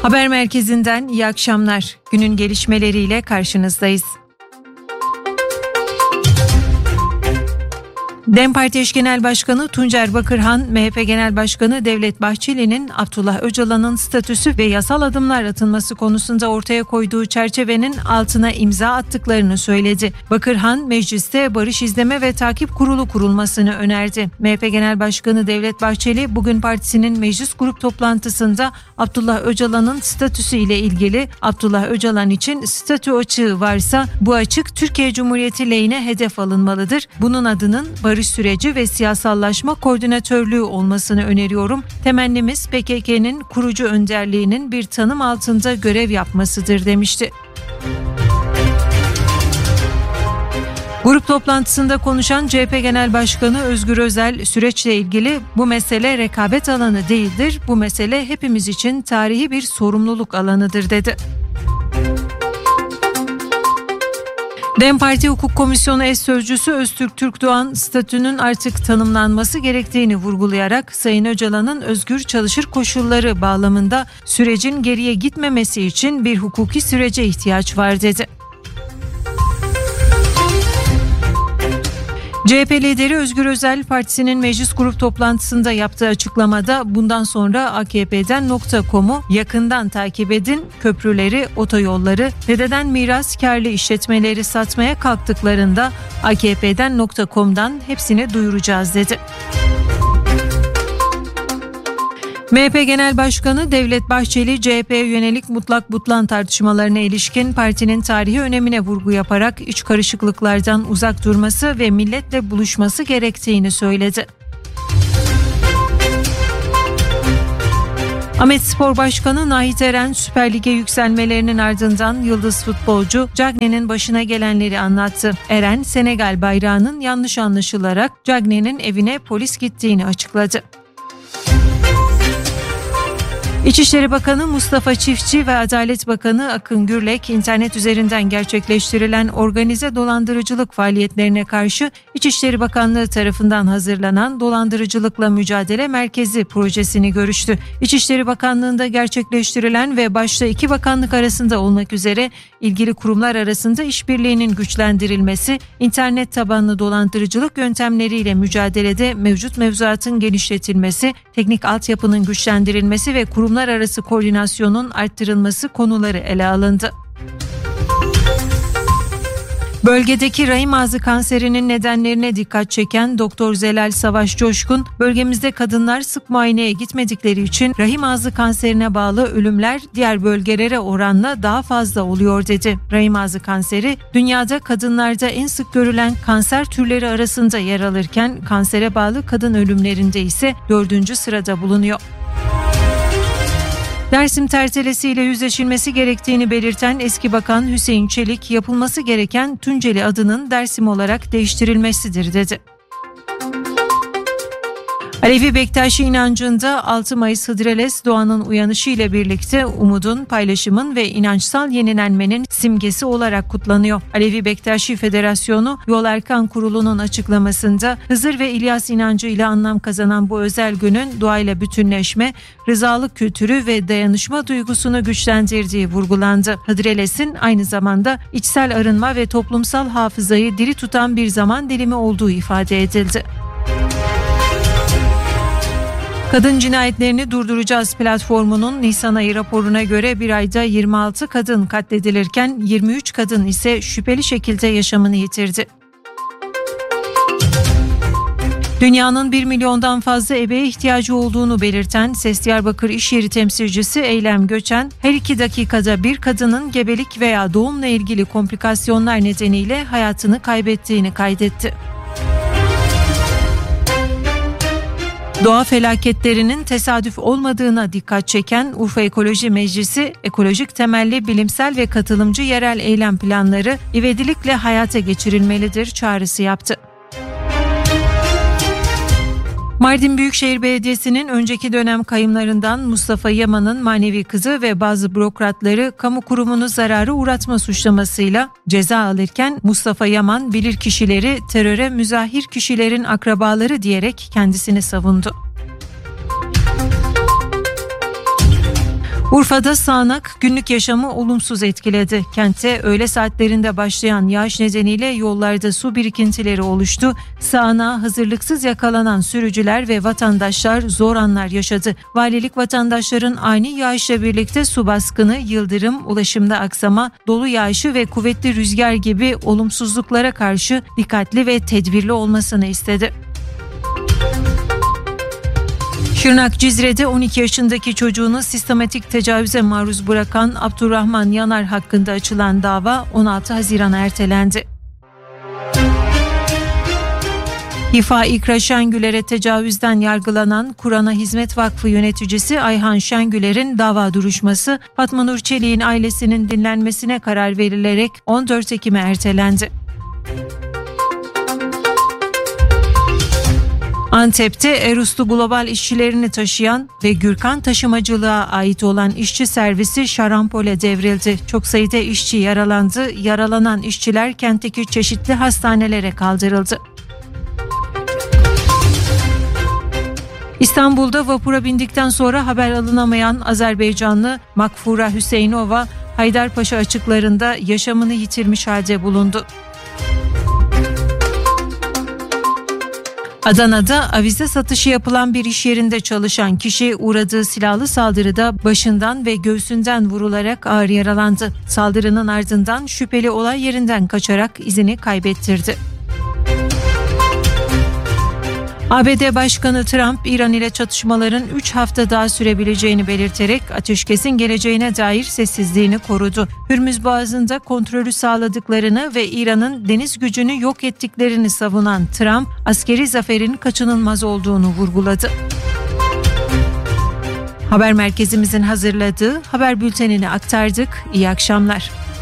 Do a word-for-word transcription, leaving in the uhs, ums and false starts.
Haber merkezinden iyi akşamlar. Günün gelişmeleriyle karşınızdayız. DEM Parti Eş Genel Başkanı Tuncer Bakırhan, M H P Genel Başkanı Devlet Bahçeli'nin Abdullah Öcalan'ın statüsü ve yasal adımlar atılması konusunda ortaya koyduğu çerçevenin altına imza attıklarını söyledi. Bakırhan, mecliste Barış İzleme ve Takip Kurulu kurulmasını önerdi. M H P Genel Başkanı Devlet Bahçeli, bugün partisinin meclis grup toplantısında Abdullah Öcalan'ın statüsü ile ilgili Abdullah Öcalan için statü açığı varsa bu açık Türkiye Cumhuriyeti lehine hedef alınmalıdır. Bunun adının Barış Barış süreci ve siyasallaşma koordinatörlüğü olmasını öneriyorum. Temennimiz P K K'nın kurucu önderliğinin bir tanım altında görev yapmasıdır demişti. Grup toplantısında konuşan C H P Genel Başkanı Özgür Özel, süreçle ilgili bu mesele rekabet alanı değildir, bu mesele hepimiz için tarihi bir sorumluluk alanıdır dedi. DEM Parti Hukuk Komisyonu Eş Sözcüsü Öztürk Türkdoğan, statünün artık tanımlanması gerektiğini vurgulayarak Sayın Öcalan'ın özgür çalışır koşulları bağlamında sürecin geriye gitmemesi için bir hukuki sürece ihtiyaç var dedi. C H P lideri Özgür Özel, partisinin meclis grup toplantısında yaptığı açıklamada bundan sonra A K P'den nokta com'u yakından takip edin, köprüleri, otoyolları, dededen miras kârlı işletmeleri satmaya kalktıklarında A K P'den nokta com'dan hepsini duyuracağız dedi. M H P Genel Başkanı Devlet Bahçeli, C H P'ye yönelik mutlak butlan tartışmalarına ilişkin partinin tarihi önemine vurgu yaparak iç karışıklıklardan uzak durması ve milletle buluşması gerektiğini söyledi. Ahmetspor Başkanı Nahit Eren, Süper Lig'e yükselmelerinin ardından yıldız futbolcu Cagney'nin başına gelenleri anlattı. Eren, Senegal bayrağının yanlış anlaşılarak Cagney'nin evine polis gittiğini açıkladı. İçişleri Bakanı Mustafa Çiftçi ve Adalet Bakanı Akın Gürlek, internet üzerinden gerçekleştirilen organize dolandırıcılık faaliyetlerine karşı İçişleri Bakanlığı tarafından hazırlanan Dolandırıcılıkla Mücadele Merkezi projesini görüştü. İçişleri Bakanlığı'nda gerçekleştirilen ve başta iki bakanlık arasında olmak üzere ilgili kurumlar arasında işbirliğinin güçlendirilmesi, internet tabanlı dolandırıcılık yöntemleriyle mücadelede mevcut mevzuatın genişletilmesi, teknik altyapının güçlendirilmesi ve kurumlar arası koordinasyonun arttırılması konuları ele alındı. Bölgedeki rahim ağzı kanserinin nedenlerine dikkat çeken Doktor Zelal Savaş Coşkun, bölgemizde kadınlar sık muayeneye gitmedikleri için rahim ağzı kanserine bağlı ölümler diğer bölgelere oranla daha fazla oluyor dedi. Rahim ağzı kanseri dünyada kadınlarda en sık görülen kanser türleri arasında yer alırken kansere bağlı kadın ölümlerinde ise dördüncü sırada bulunuyor. Dersim tertelesiyle yüzleşilmesi gerektiğini belirten eski bakan Hüseyin Çelik, yapılması gereken Tunceli adının Dersim olarak değiştirilmesidir dedi. Alevi Bektaşi inancında altı Mayıs Hıdrellez doğanın uyanışı ile birlikte umudun, paylaşımın ve inançsal yenilenmenin simgesi olarak kutlanıyor. Alevi Bektaşi Federasyonu Yol Erkan Kurulu'nun açıklamasında Hızır ve İlyas inancıyla anlam kazanan bu özel günün doğayla bütünleşme, rızalık kültürü ve dayanışma duygusunu güçlendirdiği vurgulandı. Hıdrellez'in aynı zamanda içsel arınma ve toplumsal hafızayı diri tutan bir zaman dilimi olduğu ifade edildi. Kadın Cinayetlerini Durduracağız platformunun Nisan ayı raporuna göre bir ayda yirmi altı kadın katledilirken yirmi üç kadın ise şüpheli şekilde yaşamını yitirdi. Dünyanın bir milyondan fazla ebeğe ihtiyacı olduğunu belirten Ses Diyarbakır İş Yeri temsilcisi Eylem Göçen, her iki dakikada bir kadının gebelik veya doğumla ilgili komplikasyonlar nedeniyle hayatını kaybettiğini kaydetti. Doğa felaketlerinin tesadüf olmadığına dikkat çeken Urfa Ekoloji Meclisi, ekolojik temelli bilimsel ve katılımcı yerel eylem planları ivedilikle hayata geçirilmelidir çağrısı yaptı. Mardin Büyükşehir Belediyesi'nin önceki dönem kayımlarından Mustafa Yaman'ın manevi kızı ve bazı bürokratları kamu kurumunu zarara uğratma suçlamasıyla ceza alırken Mustafa Yaman bilirkişileri teröre müzahir kişilerin akrabaları diyerek kendisini savundu. Urfa'da sağanak günlük yaşamı olumsuz etkiledi. Kentte öğle saatlerinde başlayan yağış nedeniyle yollarda su birikintileri oluştu. Sağanağa hazırlıksız yakalanan sürücüler ve vatandaşlar zor anlar yaşadı. Valilik vatandaşların ani yağışla birlikte su baskını, yıldırım, ulaşımda aksama, dolu yağışı ve kuvvetli rüzgar gibi olumsuzluklara karşı dikkatli ve tedbirli olmasını istedi. Şırnak Cizre'de on iki yaşındaki çocuğunu sistematik tecavüze maruz bırakan Abdurrahman Yanar hakkında açılan dava on altı Haziran'a ertelendi. İFA İkra Şengüler'e tecavüzden yargılanan Kur'an'a Hizmet Vakfı yöneticisi Ayhan Şengüler'in dava duruşması Fatma Nur Çelik'in ailesinin dinlenmesine karar verilerek on dört Ekim'e ertelendi. Antep'te Eruslu Global işçilerini taşıyan ve Gürkan Taşımacılığa ait olan işçi servisi şarampole devrildi. Çok sayıda işçi yaralandı. Yaralanan işçiler kentteki çeşitli hastanelere kaldırıldı. İstanbul'da vapura bindikten sonra haber alınamayan Azerbaycanlı Makfura Hüseyinova, Haydarpaşa açıklarında yaşamını yitirmiş halde bulundu. Adana'da avize satışı yapılan bir iş yerinde çalışan kişi uğradığı silahlı saldırıda başından ve göğsünden vurularak ağır yaralandı. Saldırının ardından şüpheli olay yerinden kaçarak izini kaybettirdi. A B D Başkanı Trump, İran ile çatışmaların üç hafta daha sürebileceğini belirterek ateşkesin geleceğine dair sessizliğini korudu. Hürmüz Boğazı'nda kontrolü sağladıklarını ve İran'ın deniz gücünü yok ettiklerini savunan Trump, askeri zaferin kaçınılmaz olduğunu vurguladı. Haber merkezimizin hazırladığı haber bültenini aktardık. İyi akşamlar.